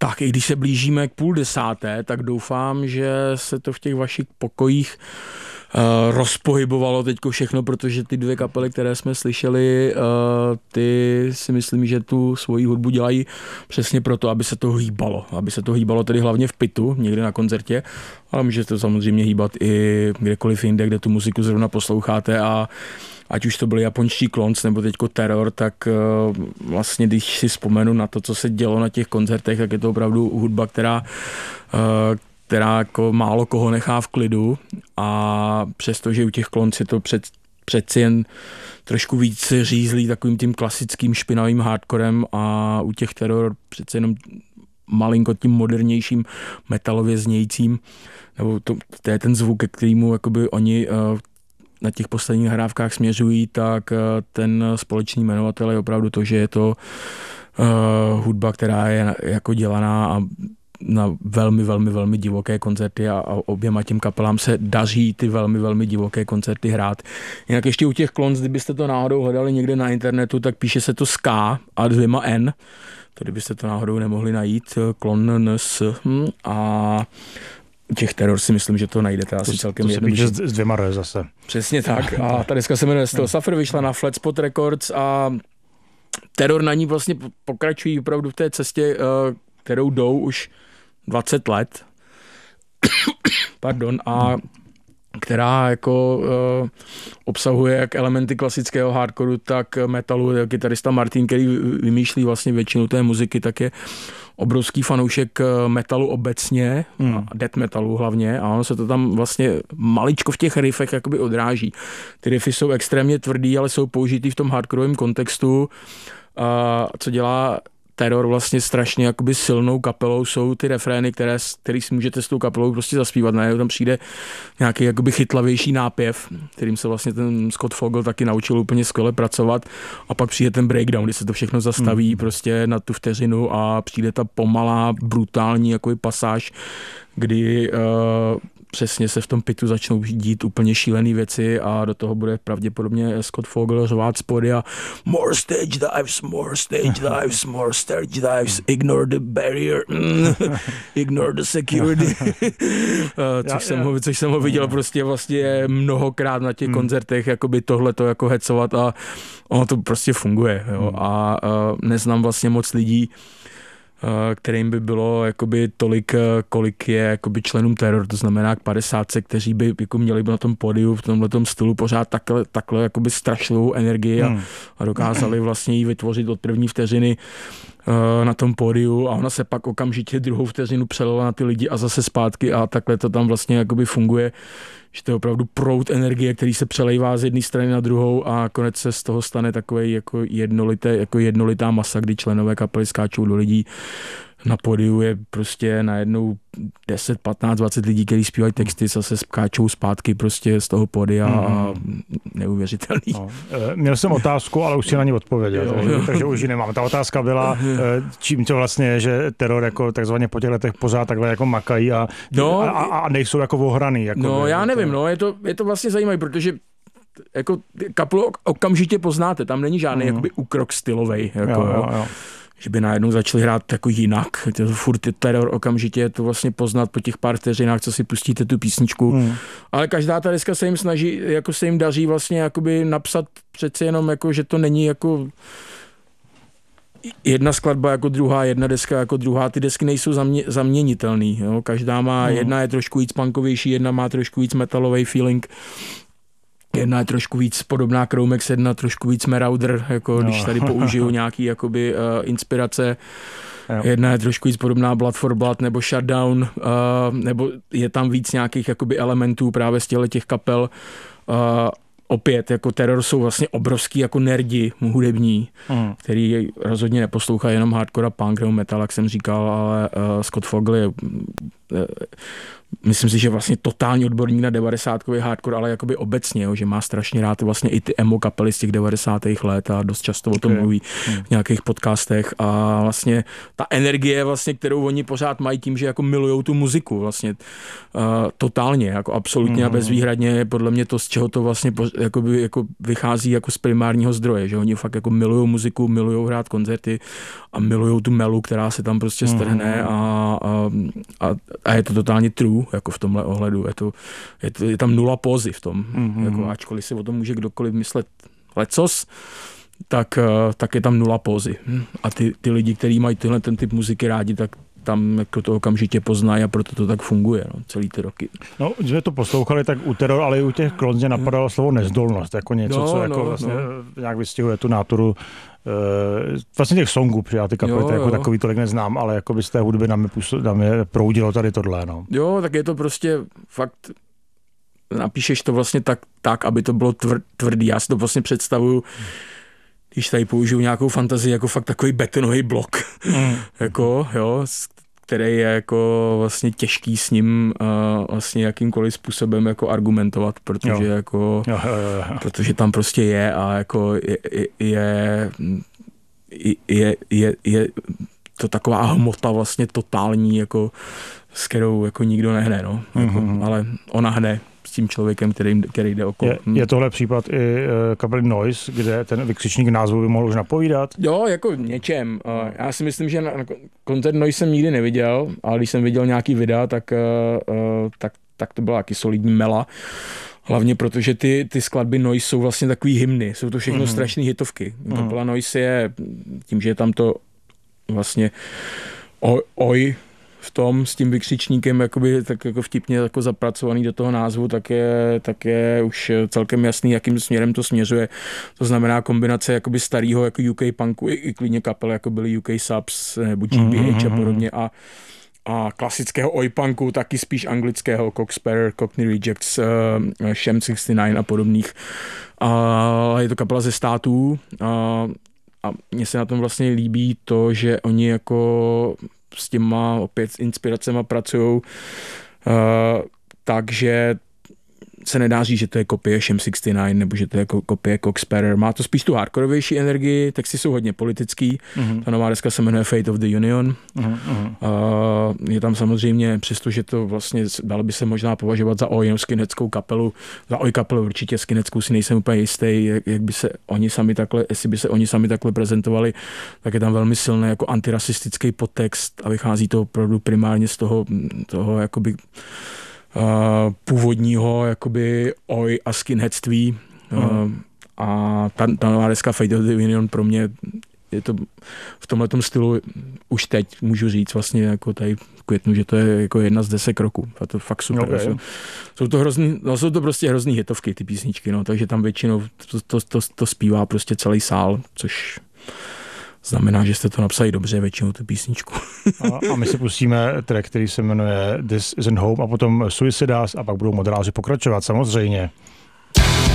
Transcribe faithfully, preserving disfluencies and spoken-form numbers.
Tak i když se blížíme k půl desáté, tak doufám, že se to v těch vašich pokojích uh, rozpohybovalo teďko všechno, protože ty dvě kapely, které jsme slyšeli, uh, ty si myslím, že tu svoji hudbu dělají přesně proto, aby se to hýbalo. Aby se to hýbalo tedy hlavně v pitu, někde na koncertě, ale může to samozřejmě hýbat i kdekoliv jinde, kde tu muziku zrovna posloucháte a ať už to byly japonští Klons nebo teďko Terror, tak uh, vlastně když si vzpomenu na to, co se dělo na těch koncertech, tak je to opravdu hudba, která, uh, která jako málo koho nechá v klidu a přestože u těch Klons je to před, přeci jen trošku víc řízlý takovým tím klasickým špinavým hardcorem a u těch Terror přeci jenom malinko tím modernějším metalově znějícím, nebo to, to je ten zvuk, ke kterému jakoby oni uh, na těch posledních hrávkách směřují, tak ten společný jmenovatel je opravdu to, že je to uh, hudba, která je jako dělaná a na velmi, velmi, velmi divoké koncerty a, a oběma těm kapelám se daří ty velmi, velmi divoké koncerty hrát. Jinak ještě u těch Klons, kdybyste to náhodou hledali někde na internetu, tak píše se to Ska a dvěma N, to kdybyste to náhodou nemohli najít, Klon N S a těch Terror si myslím, že to najdete asi to, celkem to jednoduše. To se píše s dvěma R zase. Přesně tak. A ta deska se jmenuje Still Suffer, vyšla na Flatspot Records a Terror na ní vlastně pokračují opravdu v té cestě, kterou jdou už dvacet let. Pardon. A která jako uh, obsahuje jak elementy klasického hardcoreu, tak metalu. Kytarista Martin, který vymýšlí vlastně většinu té muziky, tak je obrovský fanoušek metalu obecně, hmm. death metalu hlavně, a ono se to tam vlastně maličko v těch riffech jakoby odráží. Ty riffy jsou extrémně tvrdý, ale jsou použitý v tom hardcoreovém kontextu, a co dělá Terror vlastně strašně jakoby silnou kapelou, jsou ty refrény, které, který si můžete s tou kapelou prostě zaspívat. Najednou tam přijde nějaký jakoby chytlavější nápěv, kterým se vlastně ten Scott Fogel taky naučil úplně skvěle pracovat, a pak přijde ten breakdown, kdy se to všechno zastaví hmm. prostě na tu vteřinu a přijde ta pomalá, brutální jakoby pasáž, kdy uh, přesně se v tom pitu začnou dít úplně šílený věci a do toho bude pravděpodobně Scott Fogel řvát z podia more stage dives, more stage dives, more stage dives, ignore the barrier, ignore the security. což, jsem ho, což jsem ho viděl prostě vlastně mnohokrát na těch koncertech, jakoby tohleto jako hecovat a ono to prostě funguje. Jo. A uh, neznám vlastně moc lidí, kterým by bylo jakoby tolik, kolik je jakoby členům Terror, to znamená k padesátce, kteří by jako měli na tom pódiu v tomhletom stylu pořád takhle, takhle jakoby strašlivou energii a, hmm. a dokázali vlastně ji vytvořit od první vteřiny uh, na tom pódiu a ona se pak okamžitě druhou vteřinu přelila na ty lidi a zase zpátky a takhle to tam vlastně jakoby funguje, že to je opravdu proud energie, který se přelejvá z jedné strany na druhou a konec se z toho stane takový jako jednolité, jako jednolitá masa, kdy členové kapely skáčou do lidí. Na pódiu je prostě najednou deset, patnáct, dvacet lidí, kteří zpívají texty, zase skáčou zpátky prostě z toho pódia mm. a neuvěřitelný. No. Měl jsem otázku, ale už si na ní odpověděl, jo, takže, jo. takže už ji nemám. Ta otázka byla, čím to vlastně je, že Terror jako takzvaně po těch letech pořád takhle jako makají a, no, a, a nejsou jako ohraný. Jako no by, já to... nevím, no je to, je to vlastně zajímavé, protože jako kapelu okamžitě poznáte, tam není žádný mm. jakoby úkrok stylovej. Jako, jo, jo, jo. Že by najednou začali hrát jako jinak. To furt je Terror, okamžitě je to vlastně poznat po těch pár vteřinách, co si pustíte tu písničku. Hmm. Ale každá ta deska se jim snaží, jako se jim daří vlastně jakoby napsat přece jenom, jako, že to není jako jedna skladba jako druhá, jedna deska jako druhá. Ty desky nejsou zamě, zaměnitelný. Jo? Každá má, hmm. jedna je trošku víc punkovější, jedna má trošku víc metalový feeling. Jedna je trošku víc podobná Chromex, jedna trošku víc Marauder, jako no. když tady použiju nějaký jakoby uh, inspirace. Jo. Jedna je trošku víc podobná Blood for Blood nebo Shutdown, uh, nebo je tam víc nějakých jakoby elementů právě z těch kapel. Uh, opět, jako Terror jsou vlastně obrovský jako nerdi hudební, mm. který rozhodně neposlouchají jenom hardcore a punk nebo metal, jak jsem říkal, ale uh, Scott Fogel je myslím si, že vlastně totální odborník na devadesátkový hardcore, ale jakoby obecně, jo, že má strašně rád vlastně i ty emo kapely z těch devadesátých let a dost často o tom okay. mluví hmm. v nějakých podcastech a vlastně ta energie vlastně, kterou oni pořád mají tím, že jako milujou tu muziku vlastně uh, totálně, jako absolutně hmm. a bezvýhradně podle mě to, z čeho to vlastně jakoby, jako vychází jako z primárního zdroje, že oni fakt jako milujou muziku, milujou hrát koncerty a milujou tu melu, která se tam prostě strhne hmm. a, a, a, a je to totálně true, jako v tomhle ohledu. Je, to, je, to, je tam nula pózy v tom. Mm-hmm. Jako, ačkoliv si o tom může kdokoliv myslet lecos, tak, tak je tam nula pózy. A ty, ty lidi, kteří mají tyhle ten typ muziky rádi, tak tam jako to okamžitě poznají a proto to tak funguje no, celý ty roky. No, když jsme to poslouchali, tak u Terror, ale i u těch Klons mě napadalo slovo nezdolnost, jako něco, no, co jako no, vlastně no. nějak vystihuje tu náturu uh, vlastně těch songů, protože já ty kapely jo, jako jo. takový tolik neznám, ale jako by z té hudby na mě, na mě proudilo tady tohle. No. Jo, tak je to prostě fakt, napíšeš to vlastně tak, tak aby to bylo tvr, tvrdý. Já si to vlastně představuju, když tady použiju nějakou fantazii, jako fakt takový betonový blok, mm. jako, jo, který je jako vlastně těžký s ním uh, vlastně jakýmkoliv způsobem jako argumentovat, protože jo. jako, jo, jo, jo. protože tam prostě je a jako je, je, je, je, je to taková hmota vlastně totální, jako, s kterou jako nikdo nehne, no, jako, mm-hmm. ale ona hne s tím člověkem, který, který jde okolo. Je, je tohle případ i kapely Noise, kde ten vykřičník názvu by mohl už napovídat? Jo, jako něčem. Já si myslím, že na koncert Noise jsem nikdy neviděl, ale když jsem viděl nějaký videa, tak, tak, tak to byla taky solidní mela. Hlavně protože ty, ty skladby Noise jsou vlastně takový hymny, jsou to všechno mm. strašné hitovky. Mm. Kapela Noise je tím, že je tam to vlastně oj, oj v tom s tím vykřičníkem jakoby, tak jako vtipně jako zapracovaný do toho názvu, tak je, tak je už celkem jasný, jakým směrem to směřuje. To znamená kombinace jakoby starého jako U K punku, i, i klidně kapel, jako byly U K Subs nebo G B H mm-hmm. a podobně a, a klasického oi punku, taky spíš anglického, Coxsparrow, Cockney Rejects, uh, Sham šedesát devět a podobných. A je to kapela ze států a, a mně se na tom vlastně líbí to, že oni jako s těma opět inspiracema pracujou, uh, takže se nedá říct, že to je kopie Sham šedesát devět nebo že to je kopie Coxsparrow. Má to spíš tu hardkorovější energii, texty jsou hodně politický. Mm-hmm. Ta nová deska se jmenuje Fate of the Union. Mm-hmm. Uh, je tam samozřejmě, přestože to vlastně dalo by se možná považovat za oj skinheadskou kapelu, za oj kapelu určitě skinheadskou si nejsem úplně jistý, jak, jak by se oni sami takhle, jestli by se oni sami takhle prezentovali, tak je tam velmi silný jako antirasistický podtext a vychází to opravdu primárně z toho, toho jakoby Uh, původního jakoby oj a skinheadství uh, mm. a ta, ta nová deska Fate of the Union pro mě je to v tomhletom stylu už teď můžu říct vlastně jako tady v květnu, že to je jako jedna z desek roku a to fakt super. Okay. Jsou, jsou to hrozný, no jsou to prostě hrozný hitovky ty písničky, no, takže tam většinou to, to, to, to zpívá prostě celý sál, což znamená, že jste to napsali dobře většinou tu písničku. a, a my si pustíme track, který se jmenuje This Isn't Home a potom Suicidas a pak budou moderáři pokračovat samozřejmě.